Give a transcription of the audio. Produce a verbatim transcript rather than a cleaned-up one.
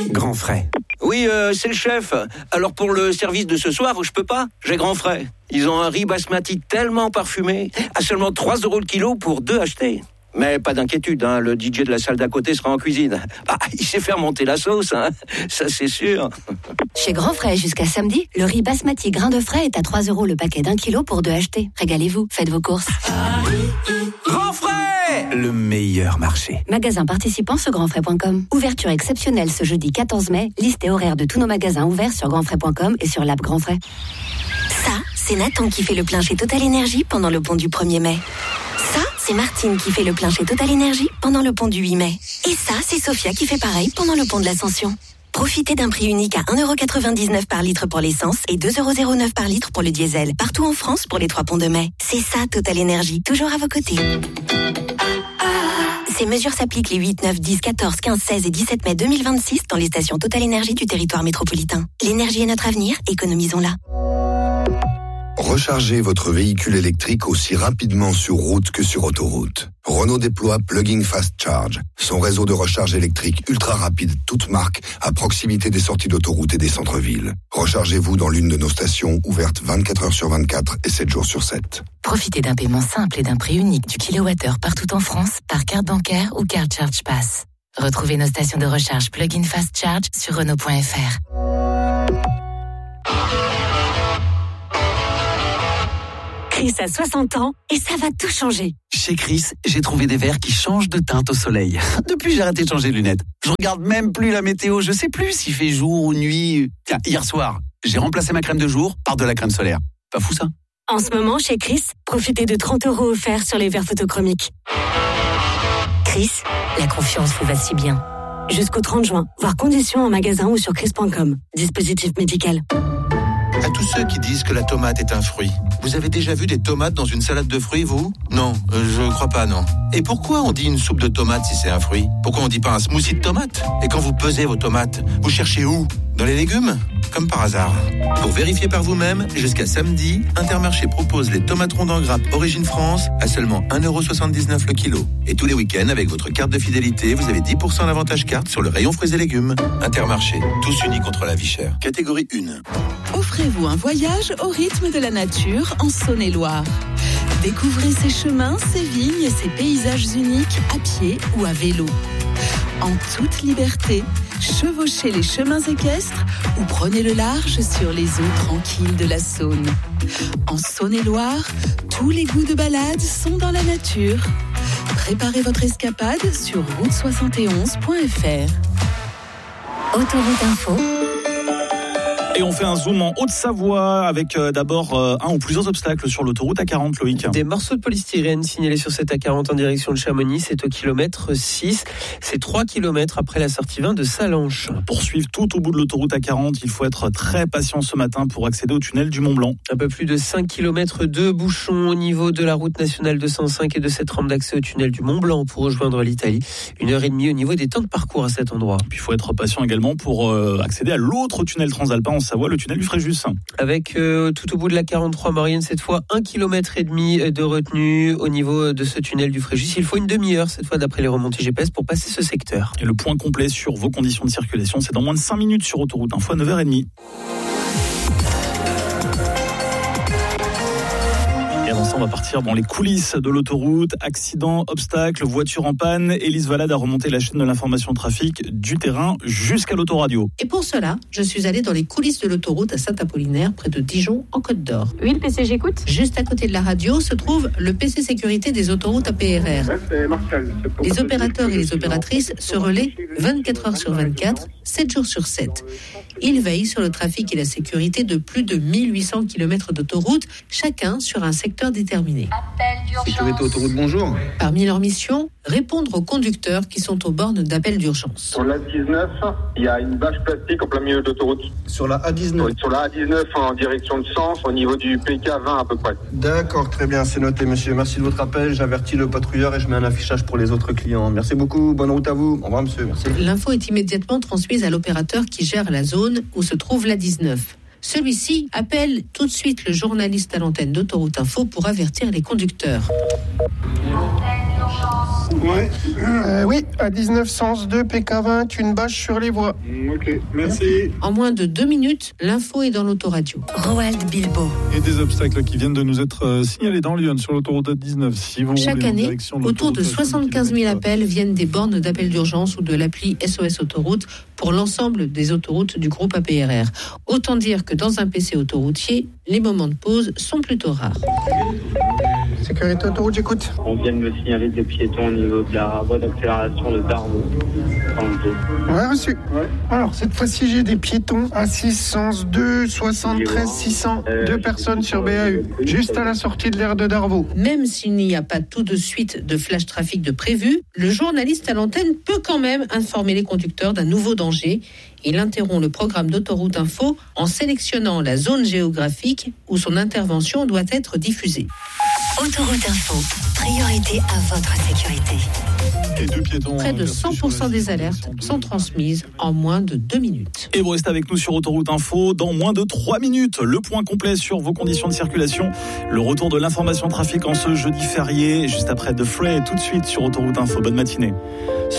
Grand frais. Oui, euh, c'est le chef. Alors pour le service de ce soir, je peux pas. J'ai grand frais. Ils ont un riz basmati tellement parfumé, à seulement trois euros le kilo pour deux achetés. Mais pas d'inquiétude, hein, le D J de la salle d'à côté sera en cuisine. Bah, il sait faire monter la sauce, hein, ça c'est sûr. Chez Grand Frais, jusqu'à samedi, le riz basmati grain de frais est à trois euros le paquet d'un kilo pour deux achetés. Régalez-vous, faites vos courses. Grand frais, le meilleur marché. Magasin participant sur grand frais point com. Ouverture exceptionnelle ce jeudi quatorze mai. Liste et horaire de tous nos magasins ouverts sur grand frais point com et sur l'app Grand Frais. Ça, c'est Nathan qui fait le plein chez Total Énergie pendant le pont du premier mai. Ça, c'est Martine qui fait le plein chez Total Énergie pendant le pont du huit mai. Et ça, c'est Sophia qui fait pareil pendant le pont de l'Ascension. Profitez d'un prix unique à un euro quatre-vingt-dix-neuf par litre pour l'essence et deux euros zéro neuf par litre pour le diesel. Partout en France pour les trois ponts de mai. C'est ça, Total Énergie, toujours à vos côtés. Ces mesures s'appliquent les huit, neuf, dix, quatorze, quinze, seize et dix-sept mai deux mille vingt-six dans les stations Total Énergie du territoire métropolitain. L'énergie est notre avenir, économisons-la. Rechargez votre véhicule électrique aussi rapidement sur route que sur autoroute. Renault déploie Plug-in Fast Charge, son réseau de recharge électrique ultra rapide, toute marque, à proximité des sorties d'autoroute et des centres-villes. Rechargez-vous dans l'une de nos stations ouvertes vingt-quatre heures sur vingt-quatre et sept jours sur sept. Profitez d'un paiement simple et d'un prix unique du kilowattheure partout en France par carte bancaire ou carte Charge Pass. Retrouvez nos stations de recharge Plug-in Fast Charge sur Renault point F R. Chris a soixante ans et ça va tout changer. Chez Chris, j'ai trouvé des verres qui changent de teinte au soleil. Depuis, j'ai arrêté de changer de lunettes. Je regarde même plus la météo, je sais plus s'il fait jour ou nuit. Tiens, hier soir, j'ai remplacé ma crème de jour par de la crème solaire. Pas fou ça? En ce moment, chez Chris, profitez de trente euros offerts sur les verres photochromiques. Chris, la confiance vous va si bien. Jusqu'au trente juin, voir conditions en magasin ou sur chris point com. Dispositif médical. À tous ceux qui disent que la tomate est un fruit, vous avez déjà vu des tomates dans une salade de fruits, vous? Non, euh, je crois pas, non. Et pourquoi on dit une soupe de tomates si c'est un fruit? Pourquoi on dit pas un smoothie de tomates? Et quand vous pesez vos tomates, vous cherchez où? Dans les légumes? Comme par hasard. Pour vérifier par vous-même, jusqu'à samedi, Intermarché propose les tomates rondes en grappe Origine France à seulement un euro soixante-dix-neuf le kilo. Et tous les week-ends, avec votre carte de fidélité, vous avez dix pour cent d'avantage carte sur le rayon fruits et légumes. Intermarché, tous unis contre la vie chère. Catégorie un. Offrez-vous un voyage au rythme de la nature en Saône-et-Loire. Découvrez ses chemins, ses vignes et ses paysages uniques à pied ou à vélo. En toute liberté, chevauchez les chemins équestres ou prenez le large sur les eaux tranquilles de la Saône. En Saône-et-Loire, tous les goûts de balade sont dans la nature. Préparez votre escapade sur route soixante et onze point f r. Autoroute Info. Et on fait un zoom en Haute-Savoie avec euh, d'abord euh, un ou plusieurs obstacles sur l'autoroute A quarante, Loïc. Des morceaux de polystyrène signalés sur cette A quarante en direction de Chamonix, c'est au kilomètre six. C'est trois kilomètres après la sortie vingt de Salanches. Pour suivre tout au bout de l'autoroute A quarante, il faut être très patient ce matin pour accéder au tunnel du Mont-Blanc. Un peu plus de cinq kilomètres de bouchons au niveau de la route nationale deux cent cinq et de cette rampe d'accès au tunnel du Mont-Blanc pour rejoindre l'Italie. Une heure et demie au niveau des temps de parcours à cet endroit. Puis il faut être patient également pour euh, accéder à l'autre tunnel transalpin en Savoie, le tunnel du Fréjus. Avec euh, tout au bout de la quarante-trois Maurienne, cette fois un kilomètre et demi de retenue au niveau de ce tunnel du Fréjus. Il faut une demi-heure cette fois d'après les remontées G P S pour passer ce secteur. Et le point complet sur vos conditions de circulation, c'est dans moins de cinq minutes sur Autoroute Info à neuf heures trente. Et avant ça, on va partir dans les coulisses de l'autoroute. Accident, obstacle, voiture en panne. Élise Valade a remonté la chaîne de l'information trafic du terrain jusqu'à l'autoradio. Et pour cela, je suis allée dans les coulisses de l'autoroute à Saint-Apollinaire, près de Dijon, en Côte d'Or. Oui, le P C, j'écoute. Juste à côté de la radio se trouve le P C sécurité des autoroutes A P R R. Ouais, c'est Martial. C'est pour les opérateurs et les opératrices se relaient vingt-quatre heures sur vingt-quatre, sept jours sur sept. Ils veillent sur le trafic et la sécurité de plus de mille huit cents kilomètres d'autoroute, chacun sur un secteur déterminé. Sécurité autoroute, bonjour. Parmi leurs missions, répondre aux conducteurs qui sont aux bornes d'appel d'urgence. Sur l'A dix-neuf, il y a une bâche plastique en plein milieu de l'autoroute. Sur la A dix-neuf. Sur la A dix-neuf en direction de Sens, au niveau du P K vingt à peu près. D'accord, très bien, c'est noté monsieur. Merci de votre appel, j'avertis le patrouilleur et je mets un affichage pour les autres clients. Merci beaucoup, bonne route à vous. Au revoir monsieur, merci. L'info est immédiatement transmise à l'opérateur qui gère la zone où se trouve l'A dix-neuf. Celui-ci appelle tout de suite le journaliste à l'antenne d'Autoroute Info pour avertir les conducteurs. Ouais. Euh, oui, à dix-neuf sens deux P K vingt, une bâche sur les voies. Ok, merci. En moins de deux minutes, l'info est dans l'autoradio. Roald Bilbo. Et des obstacles qui viennent de nous être euh, signalés dans Lyon sur l'autoroute A dix-neuf. Si vous Chaque roulez en année, direction de autour de l'autoroute A soixante-quinze mille appels viennent des bornes d'appel d'urgence ou de l'appli S O S Autoroute pour l'ensemble des autoroutes du groupe A P R R. Autant dire que dans un P C autoroutier, les moments de pause sont plutôt rares. Sécurité autoroute, j'écoute. On vient de me signaler des piétons au niveau de la voie d'accélération de Darvaux. Ouais, reçu. Ouais. Alors, cette fois-ci, j'ai des piétons à six sens deux, soixante-treize six cents. Euh, Deux personnes sur B A U, juste à la sortie de l'aire de Darvaux. Même s'il n'y a pas tout de suite de flash trafic de prévu, le journaliste à l'antenne peut quand même informer les conducteurs d'un nouveau danger. Il interrompt le programme d'Autoroute Info en sélectionnant la zone géographique où son intervention doit être diffusée. Autoroute Info, priorité à votre sécurité. Et deux piétons. Près de cent pour cent des alertes sont transmises en moins de deux minutes. Et vous restez avec nous sur Autoroute Info dans moins de trois minutes. Le point complet sur vos conditions de circulation. Le retour de l'information trafic en ce jeudi férié, juste après The Fray, tout de suite sur Autoroute Info. Bonne matinée.